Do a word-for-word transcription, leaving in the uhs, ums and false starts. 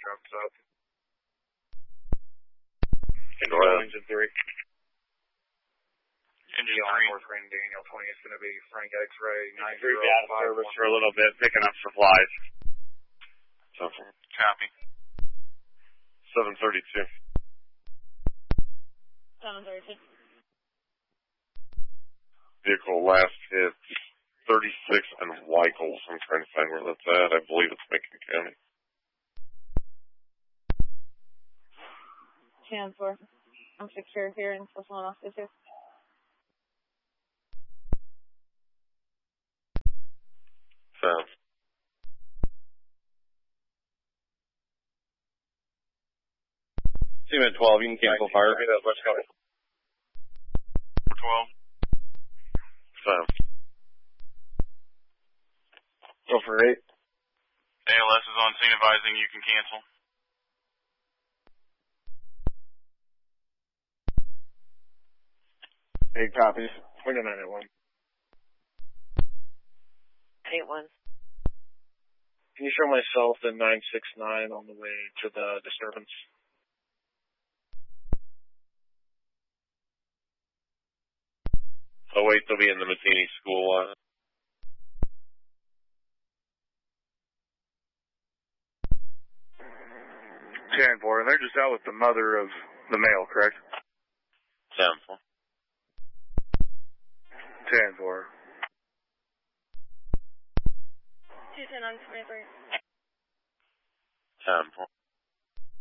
dropped up. Go ahead. Engine three. Engine Elon three. North Rain Daniel twenty is going to be Frank X-ray nine Three zero gas five service one. for a little bit, picking up supplies. So, Copy. seven thirty-two. seven thirty-two. Vehicle last hit thirty-six and Weichels. I'm trying to find where that's at. I believe it's Macon County. ten four. I'm secure here in plus one officer. Sounds. Team at twelve, you can cancel fire. Let's go. twelve. Sounds. Go for eight. A L S is on scene advising you can cancel. Eight copies. Window nine at one. eight one. Can you show myself the nine six nine on the way to the disturbance? Oh wait, they'll be in the Mazzini school lot. ten four, and they're just out with the mother of the male, correct? Sounds. ten four. two ten on twenty-three. Sounds.